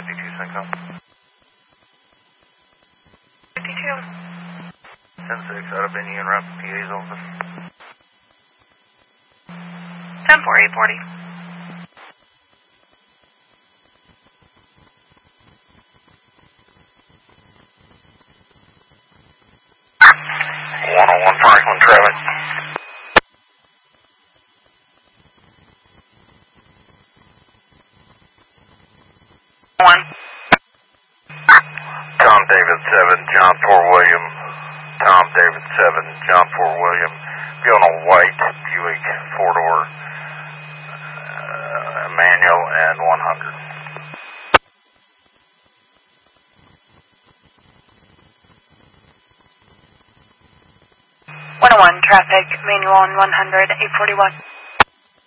52 Cinco. 52. 10-6 out of Indian Rep, PA's office. 10-4, 840. Franklin traffic. Tom David 7, John Fort William. Tom David 7, John Fort William. Be on a white Buick 4-door manual and 100. 101 traffic, manual on 100, 841.